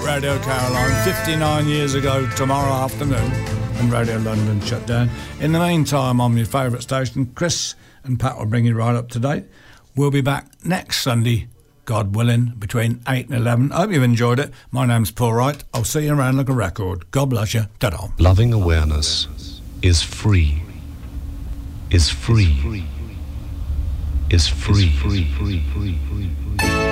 Radio Caroline 59 years ago tomorrow afternoon when Radio London shut down. In the meantime, on your favourite station, Chris and Pat will bring you right up to date. We'll be back next Sunday, God willing, between 8 and 11. I hope you've enjoyed it. My name's Paul Wright. I'll see you around like a record. God bless you. Ta-da. Loving awareness is free. Is free. Is free. Is free.